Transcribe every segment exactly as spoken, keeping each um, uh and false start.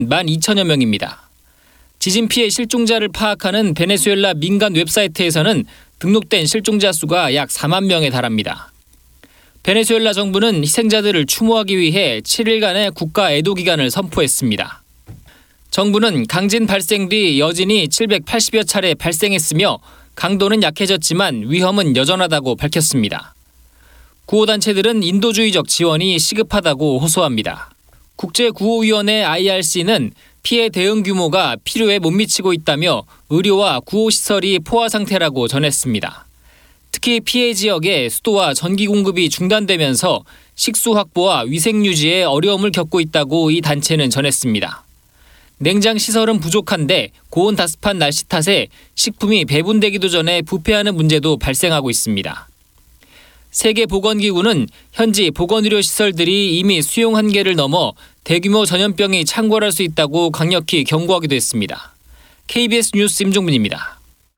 만 이천여 명입니다. 지진 피해 실종자를 파악하는 베네수엘라 민간 웹사이트에서는 등록된 실종자 수가 약 사만 명에 달합니다. 베네수엘라 정부는 희생자들을 추모하기 위해 칠 일간의 국가 애도 기간을 선포했습니다. 정부는 강진 발생 뒤 여진이 칠백팔십여 차례 발생했으며 강도는 약해졌지만 위험은 여전하다고 밝혔습니다. 구호단체들은 인도주의적 지원이 시급하다고 호소합니다. 국제구호위원회 아이알씨는 피해 대응 규모가 필요에 못 미치고 있다며 의료와 구호시설이 포화 상태라고 전했습니다. 특히 피해 지역의 수도와 전기 공급이 중단되면서 식수 확보와 위생 유지에 어려움을 겪고 있다고 이 단체는 전했습니다. 냉장 시설은 부족한데 고온 다습한 날씨 탓에 식품이 배분되기도 전에 부패하는 문제도 발생하고 있습니다. 세계보건기구는 현지 보건의료시설들이 이미 수용 한계를 넘어 대규모 전염병이 창궐할 수 있다고 강력히 경고하기도 했습니다. 케이비에스 뉴스 임종민입니다.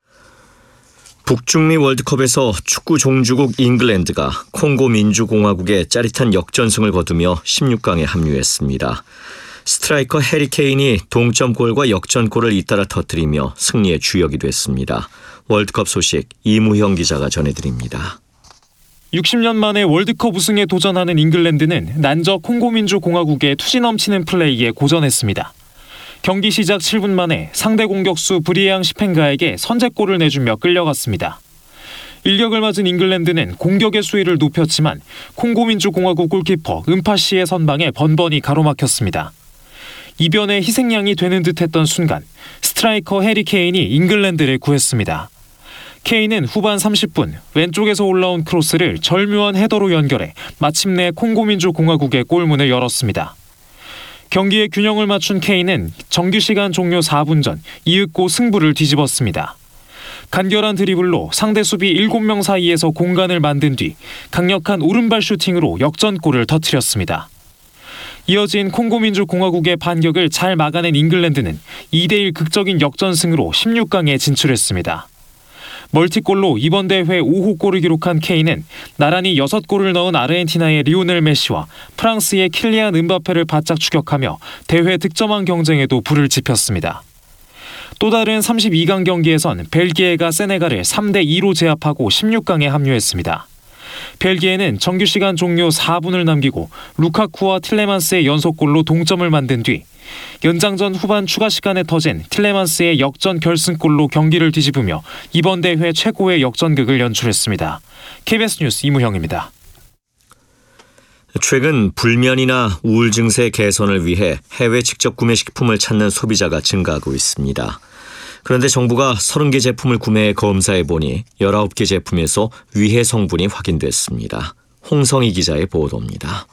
북중미 월드컵에서 축구 종주국 잉글랜드가 콩고 민주공화국에 짜릿한 역전승을 거두며 십육 강에 합류했습니다. 스트라이커 해리 케인이 동점골과 역전골을 잇따라 터뜨리며 승리의 주역이 됐습니다. 월드컵 소식 이무형 기자가 전해드립니다. 육십 년 만에 월드컵 우승에 도전하는 잉글랜드는 난저 콩고민주공화국의 투지 넘치는 플레이에 고전했습니다. 경기 시작 칠 분 만에 상대 공격수 브리앙 시펜가에게 선제골을 내주며 끌려갔습니다. 일격을 맞은 잉글랜드는 공격의 수위를 높였지만 콩고민주공화국 골키퍼 은파시의 선방에 번번이 가로막혔습니다. 이변의 희생양이 되는 듯했던 순간 스트라이커 해리 케인이 잉글랜드를 구했습니다. 케인은 후반 삼십 분 왼쪽에서 올라온 크로스를 절묘한 헤더로 연결해 마침내 콩고민주공화국의 골문을 열었습니다. 경기의 균형을 맞춘 케인은 정규시간 종료 사 분 전 이윽고 승부를 뒤집었습니다. 간결한 드리블로 상대 수비 일곱 명 사이에서 공간을 만든 뒤 강력한 오른발 슈팅으로 역전골을 터뜨렸습니다. 이어진 콩고민주공화국의 반격을 잘 막아낸 잉글랜드는 이 대 일 극적인 역전승으로 십육 강에 진출했습니다. 멀티골로 이번 대회 오 호 골을 기록한 케인은 나란히 여섯 골을 넣은 아르헨티나의 리오넬 메시와 프랑스의 킬리안 음바페를 바짝 추격하며 대회 득점왕 경쟁에도 불을 지폈습니다. 또 다른 삼십이 강 경기에선 벨기에가 세네갈을 삼 대 이로 제압하고 십육 강에 합류했습니다. 벨기에는 정규시간 종료 사 분을 남기고 루카쿠와 틸레만스의 연속골로 동점을 만든 뒤 연장전 후반 추가 시간에 터진 틸레만스의 역전 결승골로 경기를 뒤집으며 이번 대회 최고의 역전극을 연출했습니다. 케이비에스 뉴스 이무형입니다. 최근 불면이나 우울 증세 개선을 위해 해외 직접 구매 식품을 찾는 소비자가 증가하고 있습니다. 그런데 정부가 서른 개 제품을 구매해 검사해보니 열아홉 개 제품에서 위해 성분이 확인됐습니다. 홍성희 기자의 보도입니다.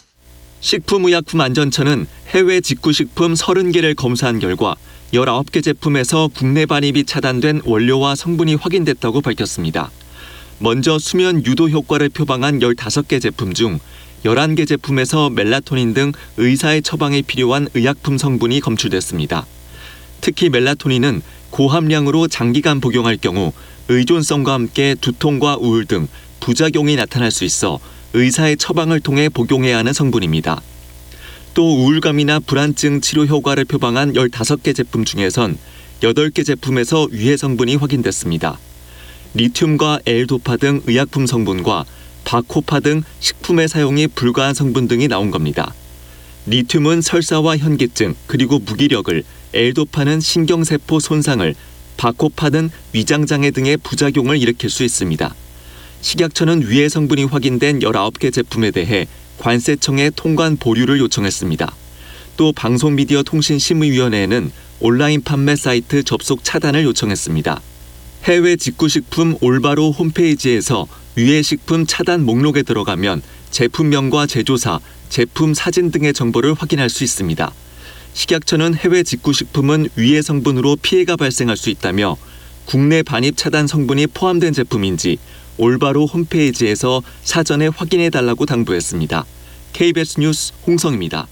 식품의약품안전처는 해외 직구식품 서른 개를 검사한 결과 열아홉 개 제품에서 국내 반입이 차단된 원료와 성분이 확인됐다고 밝혔습니다. 먼저 수면 유도 효과를 표방한 열다섯 개 제품 중 열한 개 제품에서 멜라토닌 등 의사의 처방에 필요한 의약품 성분이 검출됐습니다. 특히 멜라토닌은 고함량으로 장기간 복용할 경우 의존성과 함께 두통과 우울 등 부작용이 나타날 수 있어 의사의 처방을 통해 복용해야 하는 성분입니다. 또 우울감이나 불안증 치료 효과를 표방한 열다섯 개 제품 중에선 여덟 개 제품에서 위해 성분이 확인됐습니다. 리튬과 엘도파 등 의약품 성분과 바코파 등 식품의 사용이 불가한 성분 등이 나온 겁니다. 리튬은 설사와 현기증 그리고 무기력을, 엘도파는 신경세포 손상을, 바코파는 위장장애 등의 부작용을 일으킬 수 있습니다. 식약처는 위해 성분이 확인된 열아홉 개 제품에 대해 관세청에 통관 보류를 요청했습니다. 또 방송미디어통신심의위원회에는 온라인 판매 사이트 접속 차단을 요청했습니다. 해외 직구식품 올바로 홈페이지에서 위해 식품 차단 목록에 들어가면 제품명과 제조사, 제품 사진 등의 정보를 확인할 수 있습니다. 식약처는 해외 직구식품은 위해 성분으로 피해가 발생할 수 있다며 국내 반입 차단 성분이 포함된 제품인지 올바로 홈페이지에서 사전에 확인해달라고 당부했습니다. 케이비에스 뉴스 홍성입니다.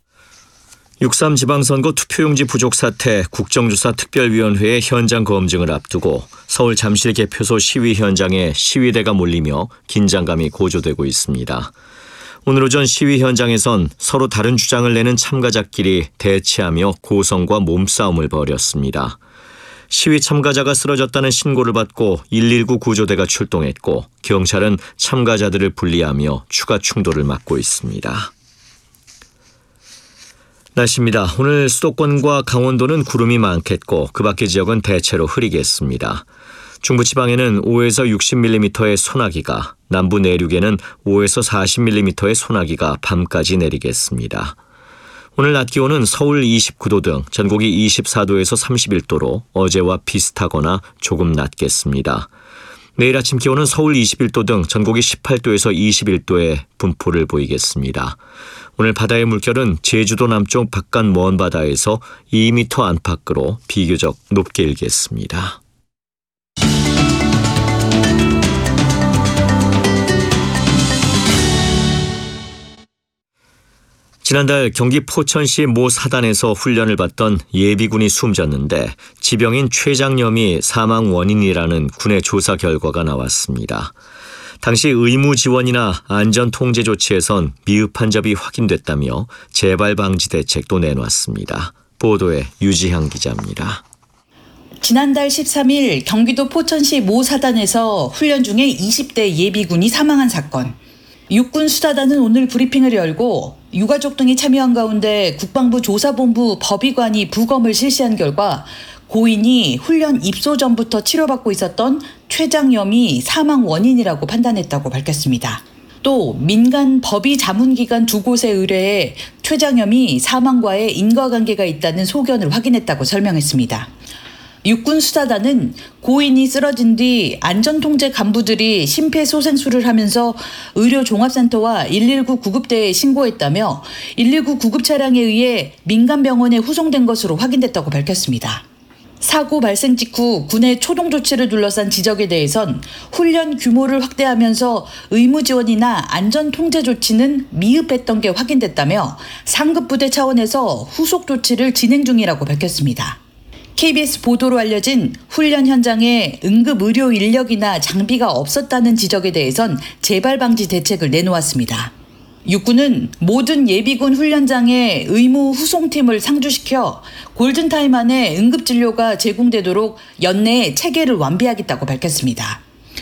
육삼 지방선거 투표용지 부족 사태 국정조사 특별위원회의 현장 검증을 앞두고 서울 잠실 개표소 시위 현장에 시위대가 몰리며 긴장감이 고조되고 있습니다. 오늘 오전 시위 현장에선 서로 다른 주장을 내는 참가자끼리 대치하며 고성과 몸싸움을 벌였습니다. 시위 참가자가 쓰러졌다는 신고를 받고 일일구 구조대가 출동했고 경찰은 참가자들을 분리하며 추가 충돌을 막고 있습니다. 날씨입니다. 오늘 수도권과 강원도는 구름이 많겠고 그 밖의 지역은 대체로 흐리겠습니다. 중부지방에는 오에서 육십 밀리미터의 소나기가, 남부 내륙에는 오에서 사십 밀리미터의 소나기가 밤까지 내리겠습니다. 오늘 낮 기온은 서울 이십구 도 등 전국이 이십사 도에서 삼십일 도로 어제와 비슷하거나 조금 낮겠습니다. 내일 아침 기온은 서울 이십일 도 등 전국이 십팔 도에서 이십일 도의 분포를 보이겠습니다. 오늘 바다의 물결은 제주도 남쪽 바깥 먼 바다에서 이 미터 안팎으로 비교적 높게 일겠습니다. 지난달 경기 포천시 모 사단에서 훈련을 받던 예비군이 숨졌는데 지병인 췌장염이 사망 원인이라는 군의 조사 결과가 나왔습니다. 당시 의무 지원이나 안전 통제 조치에선 미흡한 점이 확인됐다며 재발 방지 대책도 내놨습니다. 보도에 유지향 기자입니다. 지난달 십삼 일 경기도 포천시 모 사단에서 훈련 중에 이십 대 예비군이 사망한 사건. 육군 수사단은 오늘 브리핑을 열고 유가족 등이 참여한 가운데 국방부 조사본부 법의관이 부검을 실시한 결과 고인이 훈련 입소 전부터 치료받고 있었던 췌장염이 사망 원인이라고 판단했다고 밝혔습니다. 또 민간 법의 자문기관 두 곳에 의뢰해 췌장염이 사망과의 인과관계가 있다는 소견을 확인했다고 설명했습니다. 육군 수사단은 고인이 쓰러진 뒤 안전통제 간부들이 심폐소생술을 하면서 의료종합센터와 일일구 구급대에 신고했다며 일일구 구급 차량에 의해 민간병원에 후송된 것으로 확인됐다고 밝혔습니다. 사고 발생 직후 군의 초동 조치를 둘러싼 지적에 대해선 훈련 규모를 확대하면서 의무 지원이나 안전 통제 조치는 미흡했던 게 확인됐다며 상급 부대 차원에서 후속 조치를 진행 중이라고 밝혔습니다. 케이비에스 보도로 알려진 훈련 현장에 응급 의료 인력이나 장비가 없었다는 지적에 대해선 재발 방지 대책을 내놓았습니다. 육군은 모든 예비군 훈련장에 의무 후송팀을 상주시켜 골든타임 안에 응급진료가 제공되도록 연내에 체계를 완비하겠다고 밝혔습니다.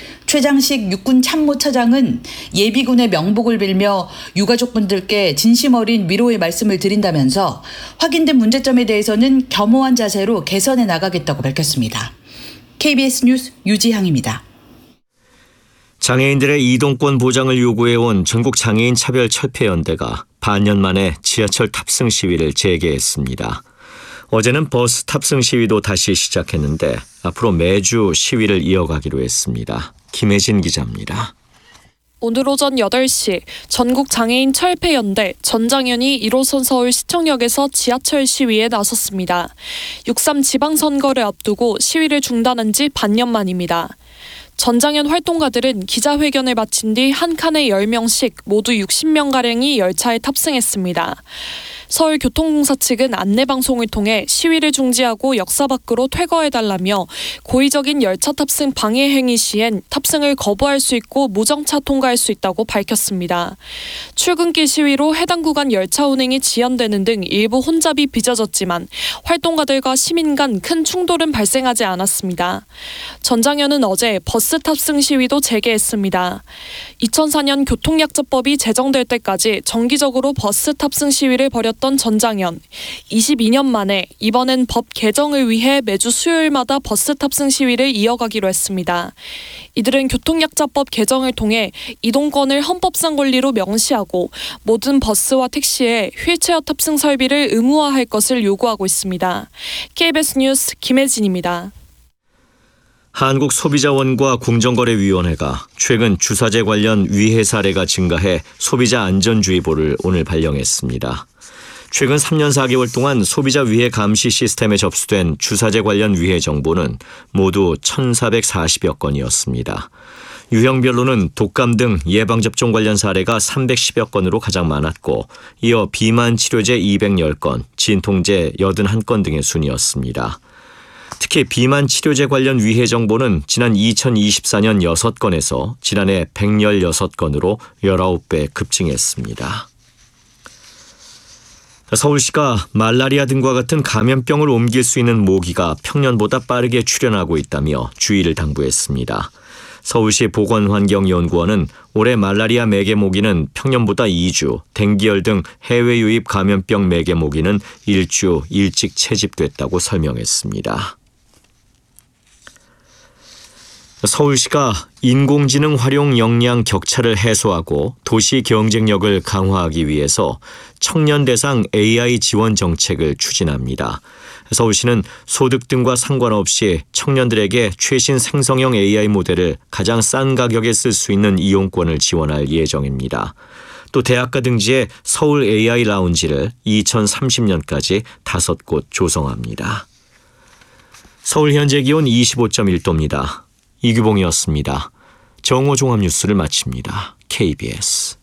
최장식 육군 참모차장은 예비군의 명복을 빌며 유가족분들께 진심 어린 위로의 말씀을 드린다면서 확인된 문제점에 대해서는 겸허한 자세로 개선해 나가겠다고 밝혔습니다. 케이비에스 뉴스 유지향입니다. 장애인들의 이동권 보장을 요구해온 전국장애인 차별철폐연대가 반년 만에 지하철 탑승 시위를 재개했습니다. 어제는 버스 탑승 시위도 다시 시작했는데 앞으로 매주 시위를 이어가기로 했습니다. 김혜진 기자입니다. 오늘 오전 여덟 시 전국장애인 철폐연대 전장현이 일 호선 서울시청역에서 지하철 시위에 나섰습니다. 육삼 지방선거를 앞두고 시위를 중단한 지 반년 만입니다. 전장현 활동가들은 기자회견을 마친 뒤 한 칸에 열 명씩 모두 육십 명가량이 열차에 탑승했습니다. 서울교통공사 측은 안내방송을 통해 시위를 중지하고 역사 밖으로 퇴거해달라며 고의적인 열차 탑승 방해 행위 시엔 탑승을 거부할 수 있고 무정차 통과할 수 있다고 밝혔습니다. 출근길 시위로 해당 구간 열차 운행이 지연되는 등 일부 혼잡이 빚어졌지만 활동가들과 시민 간 큰 충돌은 발생하지 않았습니다. 전장현은 어제 버스 탑승 시위도 재개했습니다. 이천사 년 교통약자법이 제정될 때까지 정기적으로 버스 탑승 시위를 벌였던 전장현. 이십이 년 만에 이번엔 법 개정을 위해 매주 수요일마다 버스 탑승 시위를 이어가기로 했습니다. 이들은 교통약자법 개정을 통해 이동권을 헌법상 권리로 명시하고 모든 버스와 택시에 휠체어 탑승 설비를 의무화할 것을 요구하고 있습니다. 케이비에스 뉴스 김혜진입니다. 한국소비자원과 공정거래위원회가 최근 주사제 관련 위해 사례가 증가해 소비자 안전주의보를 오늘 발령했습니다. 최근 삼 년 사 개월 동안 소비자 위해 감시 시스템에 접수된 주사제 관련 위해 정보는 모두 천사백사십여 건이었습니다. 유형별로는 독감 등 예방접종 관련 사례가 삼백십여 건으로 가장 많았고 이어 비만 치료제 이백십 건, 진통제 팔십일 건 등의 순이었습니다. 특히 비만 치료제 관련 위해 정보는 지난 이천이십사 년 여섯 건에서 지난해 백십육 건으로 열아홉 배 급증했습니다. 서울시가 말라리아 등과 같은 감염병을 옮길 수 있는 모기가 평년보다 빠르게 출현하고 있다며 주의를 당부했습니다. 서울시 보건환경연구원은 올해 말라리아 매개모기는 평년보다 이 주, 댕기열 등 해외 유입 감염병 매개모기는 일 주 일찍 채집됐다고 설명했습니다. 서울시가 인공지능 활용 역량 격차를 해소하고 도시 경쟁력을 강화하기 위해서 청년 대상 에이아이 지원 정책을 추진합니다. 서울시는 소득 등과 상관없이 청년들에게 최신 생성형 에이아이 모델을 가장 싼 가격에 쓸 수 있는 이용권을 지원할 예정입니다. 또 대학가 등지에 서울 에이아이 라운지를 이천삼십 년까지 다섯 곳 조성합니다. 서울 현재 기온 이십오 점 일 도입니다. 이규봉이었습니다. 정오 종합뉴스를 마칩니다. 케이비에스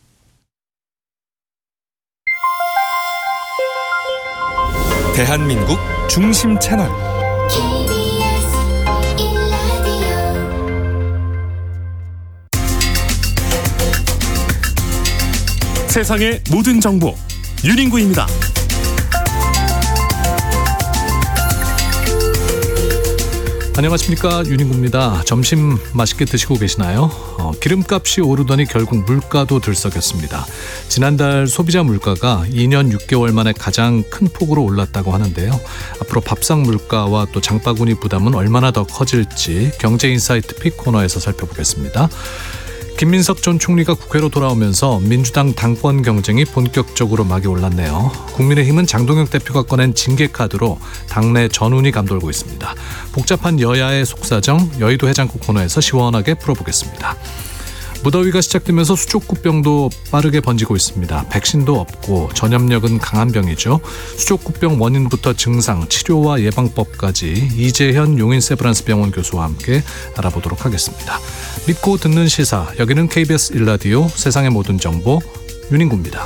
대한민국 중심 채널 케이비에스 일 라디오 세상의 모든 정보 윤인구입니다. 안녕하십니까, 윤인구입니다. 점심 맛있게 드시고 계시나요? 어, 기름값이 오르더니 결국 물가도 들썩였습니다. 지난달 소비자 물가가 이 년 육 개월 만에 가장 큰 폭으로 올랐다고 하는데요. 앞으로 밥상 물가와 또 장바구니 부담은 얼마나 더 커질지 경제인사이트 픽 코너에서 살펴보겠습니다. 김민석 전 총리가 국회로 돌아오면서 민주당 당권 경쟁이 본격적으로 막이 올랐네요. 국민의힘은 장동혁 대표가 꺼낸 징계카드로 당내 전운이 감돌고 있습니다. 복잡한 여야의 속사정 여의도 해장국 코너에서 시원하게 풀어보겠습니다. 무더위가 시작되면서 수족구병도 빠르게 번지고 있습니다. 백신도 없고 전염력은 강한 병이죠. 수족구병 원인부터 증상, 치료와 예방법까지 이재현 용인세브란스 병원 교수와 함께 알아보도록 하겠습니다. 믿고 듣는 시사, 여기는 케이비에스 일 라디오 세상의 모든 정보 윤인구입니다.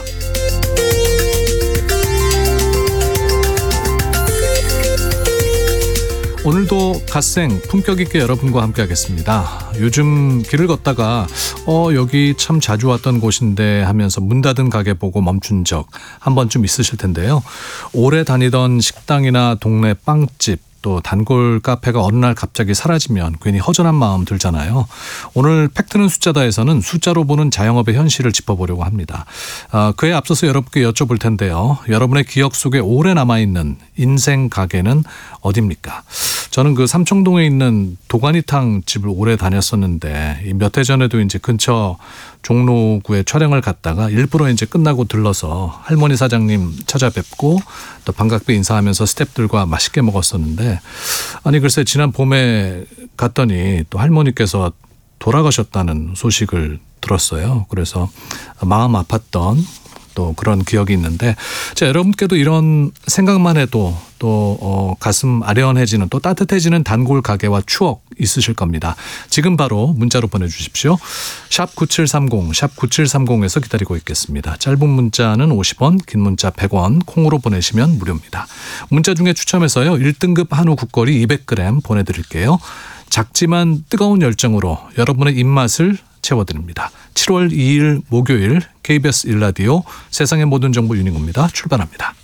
오늘도 갓생 품격 있게 여러분과 함께 하겠습니다. 요즘 길을 걷다가 어 여기 참 자주 왔던 곳인데 하면서 문 닫은 가게 보고 멈춘 적 한 번쯤 있으실 텐데요. 오래 다니던 식당이나 동네 빵집 또 단골 카페가 어느 날 갑자기 사라지면 괜히 허전한 마음 들잖아요. 오늘 팩트는 숫자다에서는 숫자로 보는 자영업의 현실을 짚어보려고 합니다. 아, 그에 앞서서 여러분께 여쭤볼 텐데요. 여러분의 기억 속에 오래 남아있는 인생 가게는 어디입니까? 저는 그 삼청동에 있는 도가니탕 집을 오래 다녔었는데 몇 해 전에도 이제 근처 종로구에 촬영을 갔다가 일부러 이제 끝나고 들러서 할머니 사장님 찾아뵙고 또 반갑게 인사하면서 스태프들과 맛있게 먹었었는데, 아니 글쎄 지난 봄에 갔더니 또 할머니께서 돌아가셨다는 소식을 들었어요. 그래서 마음 아팠던 또 그런 기억이 있는데, 자, 여러분께도 이런 생각만 해도 또 어, 가슴 아련해지는 또 따뜻해지는 단골 가게와 추억 있으실 겁니다. 지금 바로 문자로 보내주십시오. 샵 구칠삼공, 샵 구칠삼공에서 기다리고 있겠습니다. 짧은 문자는 오십 원, 긴 문자 백 원, 콩으로 보내시면 무료입니다. 문자 중에 추첨해서요 일 등급 한우 국거리 이백 그램 보내드릴게요. 작지만 뜨거운 열정으로 여러분의 입맛을 채워드립니다. 칠월 이일 목요일 케이비에스 일 라디오 세상의 모든 정보 윤인구입니다. 출발합니다.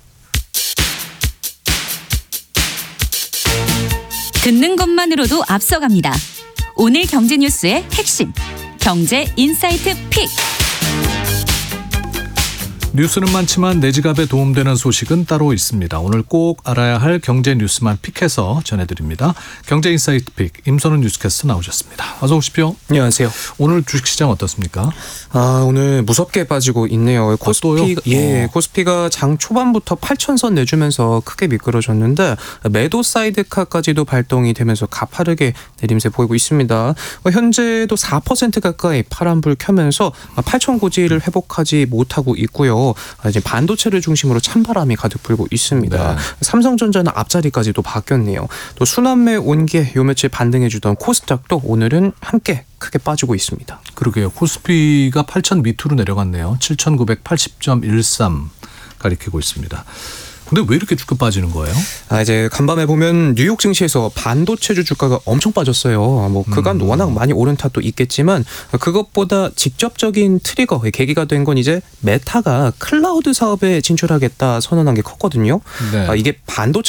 듣는 것만으로도 앞서갑니다. 오늘 경제 뉴스의 핵심, 경제 인사이트 픽. 뉴스는 많지만 내 지갑에 도움되는 소식은 따로 있습니다. 오늘 꼭 알아야 할 경제 뉴스만 픽해서 전해드립니다. 경제 인사이트 픽, 임선훈 뉴스캐스터 나오셨습니다. 어서 오십시오. 안녕하세요. 오늘 주식시장 어떻습니까? 아, 오늘 무섭게 빠지고 있네요. 코스피가, 예, 어. 코스피가 장 초반부터 팔천 선 내주면서 크게 미끄러졌는데 매도 사이드카까지도 발동이 되면서 가파르게 내림세 보이고 있습니다. 현재도 사 퍼센트 가까이 파란불 켜면서 팔천 고지를 회복하지 못하고 있고요. 이제 반도체를 중심으로 찬바람이 가득 불고 있습니다. 네. 삼성전자는 앞자리까지도 바뀌었네요. 또 순환매 온게 요 며칠 반등해주던 코스닥도 오늘은 함께 크게 빠지고 있습니다. 그러게요. 코스피가 팔천 밑으로 내려갔네요. 칠천구백팔십 점 일삼 가리키고 있습니다. 근데 왜 이렇게 주가 빠지는 거예요? 아, 이제 간밤에 보면 뉴욕 증시에서 반도체주 주가가 엄청 빠졌어요. 뭐 그간 음. 워낙 많이 오른 탓도 있겠지만 그것보다 직접적인 트리거, 계기가 된 건 이제 메타가 클라우드 사업에 진출하겠다 선언한 게 컸거든요. 네. 아, 이게 반도체